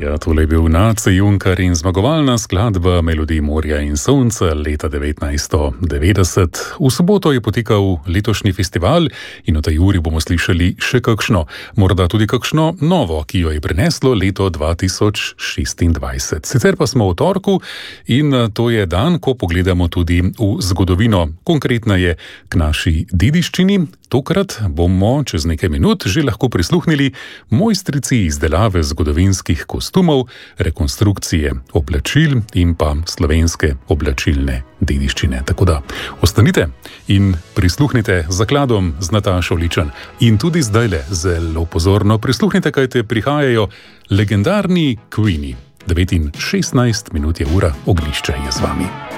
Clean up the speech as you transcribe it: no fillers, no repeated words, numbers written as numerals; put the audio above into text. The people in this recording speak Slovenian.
Ja, tole je bil Nace Junkar in zmagovalna skladba Melodij morja in sonca leta 1990. V soboto je potekal letošnji festival in v tej uri bomo slišali še kakšno, morda tudi kakšno novo, ki jo je prineslo leto 2026. Sicer pa smo v torku in to je dan, ko pogledamo tudi v zgodovino, konkretneje k naši dediščini. Tokrat bomo čez nekaj minut že lahko prisluhnili mojstrici izdelave zgodovinskih kostumov, rekonstrukcije oblačil in pa slovenske oblačilne dediščine. Tako da ostanite in prisluhnite zakladom z Natašo Ličan. In tudi zdajle zelo pozorno prisluhnite, kajte prihajajo legendarni Queeni. 9:16 je ura, ognjišče je z vami.